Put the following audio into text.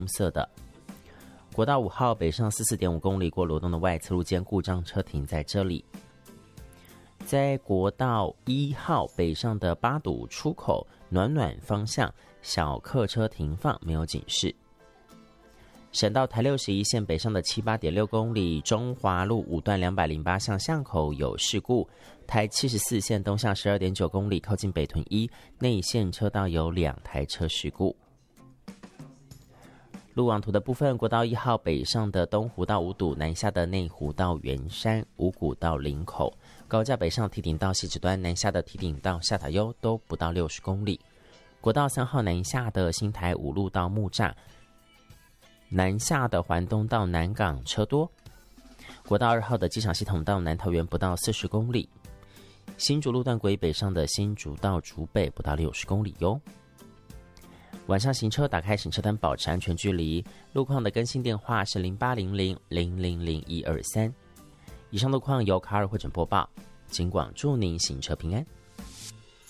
红色的。国道5号北上44.5公里过罗东的外侧路间故障车停在这里。在国道1号北上的八堵出口暖暖方向小客车停放，没有警示。省道台61线北上的78.6公里中华路5段208巷巷口有事故，台74线东向12.9公里靠近北屯1内线车道有2台车事故。路网图的部分，国道1号北上的东湖到五堵，南下的内湖到圆山、五股到林口，高架北上堤顶到汐止端，南下的堤顶到下塔悠都不到60公里。国道3号南下的新台五路到木栅，南下的环东到南港车多。国道2号的机场系统到南桃园不到40公里。新竹路段轨北上的新竹到竹北不到60公里哟。晚上行车打开行车单，保持安全距离。路况的更新电话是0800000123。以上路况由卡尔汇整播报，警广祝您行车平安。